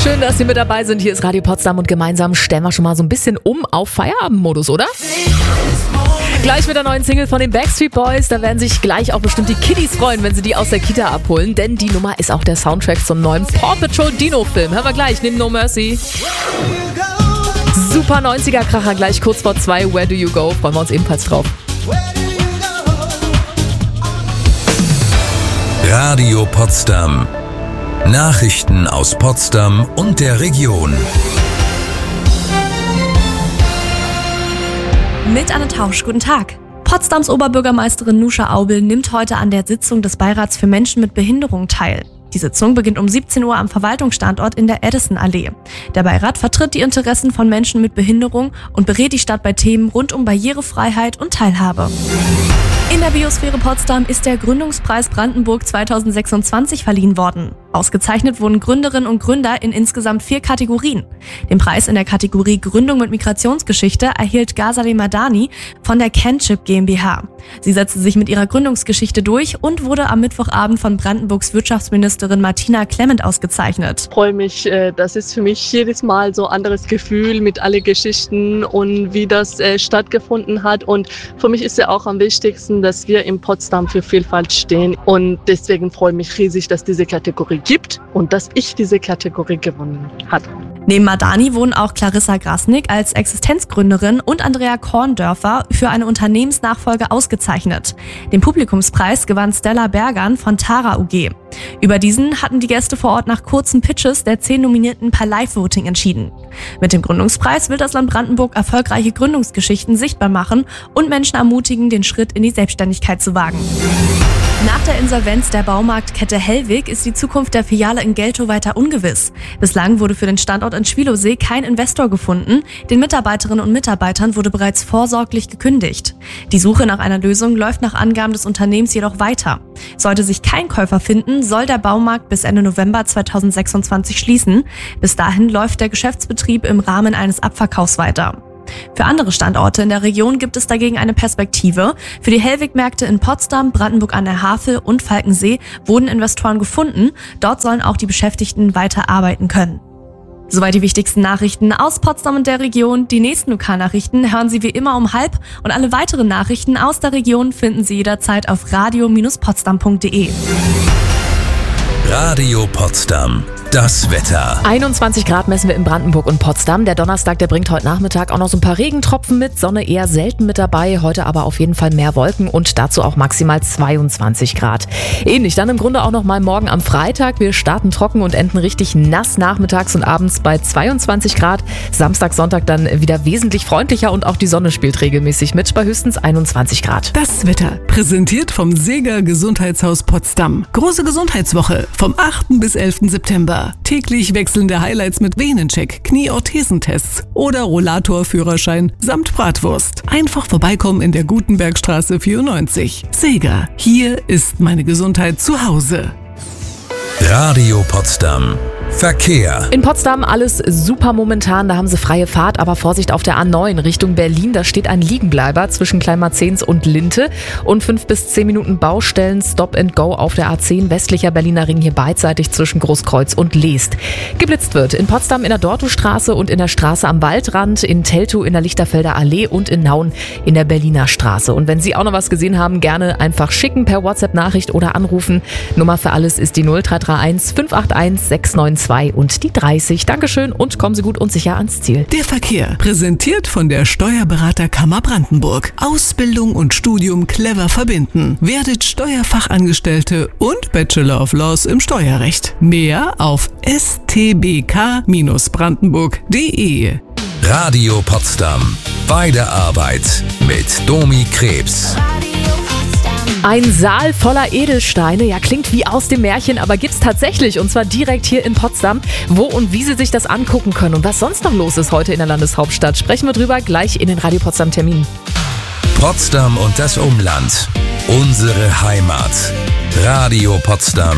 Schön, dass Sie mit dabei sind. Hier ist Radio Potsdam und gemeinsam stellen wir schon mal so ein bisschen um auf Feierabendmodus, oder? Gleich mit der neuen Single von den Backstreet Boys. Da werden sich gleich auch bestimmt die Kiddies freuen, wenn sie die aus der Kita abholen. Denn die Nummer ist auch der Soundtrack zum neuen Paw Patrol Dino-Film. Hören wir gleich neben No Mercy. Super 90er-Kracher gleich kurz vor 2. Where do you go? Freuen wir uns ebenfalls drauf. Radio Potsdam. Nachrichten aus Potsdam und der Region. Mit Anne Tausch, guten Tag. Potsdams Oberbürgermeisterin Nusha Aubel nimmt heute an der Sitzung des Beirats für Menschen mit Behinderung teil. Die Sitzung beginnt um 17 Uhr am Verwaltungsstandort in der Edison-Allee. Der Beirat vertritt die Interessen von Menschen mit Behinderung und berät die Stadt bei Themen rund um Barrierefreiheit und Teilhabe. In der Biosphäre Potsdam ist der Gründungspreis Brandenburg 2026 verliehen worden. Ausgezeichnet wurden Gründerinnen und Gründer in insgesamt 4 Kategorien. Den Preis in der Kategorie Gründung mit Migrationsgeschichte erhielt Ghazaleh Madani von der Kenchip GmbH. Sie setzte sich mit ihrer Gründungsgeschichte durch und wurde am Mittwochabend von Brandenburgs Wirtschaftsministerin Martina Clement ausgezeichnet. Ich freue mich, das ist für mich jedes Mal so ein anderes Gefühl mit alle Geschichten und wie das stattgefunden hat. Und für mich ist ja auch am wichtigsten, dass wir in Potsdam für Vielfalt stehen. Und deswegen freue ich mich riesig, dass diese Kategorie gibt und dass ich diese Kategorie gewonnen habe. Neben Madani wurden auch Clarissa Grasnick als Existenzgründerin und Andrea Korndörfer für eine Unternehmensnachfolge ausgezeichnet. Den Publikumspreis gewann Stella Bergan von Tara UG. Über diesen hatten die Gäste vor Ort nach kurzen Pitches der 10 Nominierten per Live-Voting entschieden. Mit dem Gründungspreis will das Land Brandenburg erfolgreiche Gründungsgeschichten sichtbar machen und Menschen ermutigen, den Schritt in die Selbstständigkeit zu wagen. Nach der Insolvenz der Baumarktkette Hellwig ist die Zukunft der Filiale in Geltow weiter ungewiss. Bislang wurde für den Standort in Schwielowsee kein Investor gefunden. Den Mitarbeiterinnen und Mitarbeitern wurde bereits vorsorglich gekündigt. Die Suche nach einer Lösung läuft nach Angaben des Unternehmens jedoch weiter. Sollte sich kein Käufer finden, soll der Baumarkt bis Ende November 2026 schließen. Bis dahin läuft der Geschäftsbetrieb im Rahmen eines Abverkaufs weiter. Für andere Standorte in der Region gibt es dagegen eine Perspektive. Für die Hellwig-Märkte in Potsdam, Brandenburg an der Havel und Falkensee wurden Investoren gefunden. Dort sollen auch die Beschäftigten weiter arbeiten können. Soweit die wichtigsten Nachrichten aus Potsdam und der Region. Die nächsten Lokalnachrichten hören Sie wie immer um 12:30 und alle weiteren Nachrichten aus der Region finden Sie jederzeit auf radio-potsdam.de. Radio Potsdam. Das Wetter. 21 Grad messen wir in Brandenburg und Potsdam. Der Donnerstag, der bringt heute Nachmittag auch noch so ein paar Regentropfen mit. Sonne eher selten mit dabei. Heute aber auf jeden Fall mehr Wolken und dazu auch maximal 22 Grad. Ähnlich dann im Grunde auch noch mal morgen am Freitag. Wir starten trocken und enden richtig nass nachmittags und abends bei 22 Grad. Samstag, Sonntag dann wieder wesentlich freundlicher und auch die Sonne spielt regelmäßig mit bei höchstens 21 Grad. Das Wetter präsentiert vom Seeger Gesundheitshaus Potsdam. Große Gesundheitswoche vom 8. bis 11. September. Täglich wechselnde Highlights mit Venencheck, Knieorthesentests oder Rollatorführerschein samt Bratwurst. Einfach vorbeikommen in der Gutenbergstraße 94. Seeger, hier ist meine Gesundheit zu Hause. Radio Potsdam. Verkehr. In Potsdam alles super momentan, da haben sie freie Fahrt, aber Vorsicht auf der A9 Richtung Berlin, da steht ein Liegenbleiber zwischen Kleinmarzens und Linte und 5 bis 10 Minuten Baustellen, Stop and Go auf der A10 westlicher Berliner Ring hier beidseitig zwischen Großkreuz und Leest. Geblitzt wird in Potsdam in der Dortustraße und in der Straße am Waldrand, in Teltow in der Lichterfelder Allee und in Nauen in der Berliner Straße. Und wenn Sie auch noch was gesehen haben, gerne einfach schicken per WhatsApp-Nachricht oder anrufen. Nummer für alles ist die 0331 581 692 und die 30. Dankeschön und kommen Sie gut und sicher ans Ziel. Der Verkehr, präsentiert von der Steuerberaterkammer Brandenburg. Ausbildung und Studium clever verbinden. Werdet Steuerfachangestellte und Bachelor of Laws im Steuerrecht. Mehr auf stbk-brandenburg.de. Radio Potsdam. Bei der Arbeit mit Domi Krebs. Ein Saal voller Edelsteine, ja klingt wie aus dem Märchen, aber gibt's tatsächlich und zwar direkt hier in Potsdam. Wo und wie Sie sich das angucken können und was sonst noch los ist heute in der Landeshauptstadt, sprechen wir drüber gleich in den Radio Potsdam Terminen. Potsdam und das Umland. Unsere Heimat. Radio Potsdam.